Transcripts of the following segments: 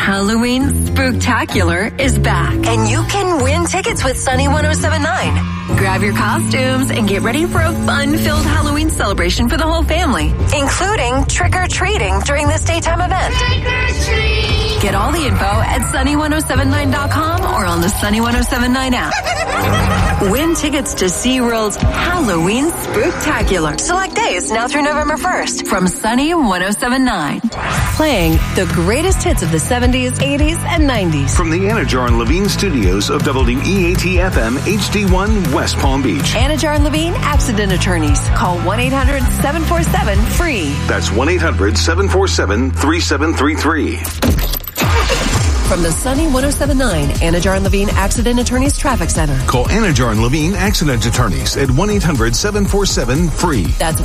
Halloween Spooktacular is back, and you can win tickets with Sunny 107.9. Grab your costumes and get ready for a fun-filled Halloween celebration for the whole family, including trick-or-treating during this daytime event. Trick-or-treat! Get all the info at sunny1079.com or on the Sunny 107.9 app. Win tickets to SeaWorld's Halloween Spooktacular. Select days now through November 1st from Sunny 107.9. Playing the greatest hits of the 70s, 80s, and 90s. From the Anajar and Levine studios of WEAT-FM HD1 West Palm Beach. Anajar and Levine Accident Attorneys. Call 1-800-747-FREE. That's 1-800-747-3733. From the Sunny 107.9 Anajar and Levine Accident Attorneys Traffic Center. Call Anajar and Levine Accident Attorneys at 1-800-747-FREE. That's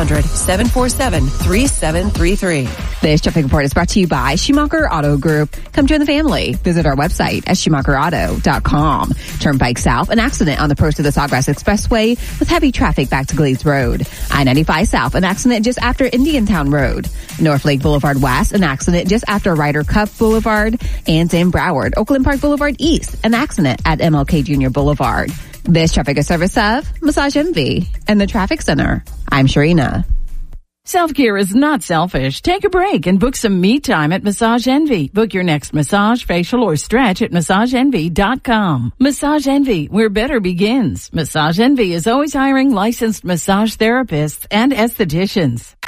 1-800-747-3733. This traffic report is brought to you by Schumacher Auto Group. Come join the family. Visit our website at SchumacherAuto.com. Turnpike South, an accident on the approach to the Sawgrass Expressway with heavy traffic back to Glades Road. I-95 South, an accident just after Indiantown Road. North Lake Boulevard West, an accident just after Ryder Cup Boulevard. And in Broward, Oakland Park Boulevard East, an accident at MLK Jr. Boulevard. This traffic is service of Massage Envy and the Traffic Center. I'm Sharina. Self-care is not selfish. Take a break and book some me time at Massage Envy. Book your next massage, facial, or stretch at MassageEnvy.com. Massage Envy, where better begins. Massage Envy is always hiring licensed massage therapists and estheticians.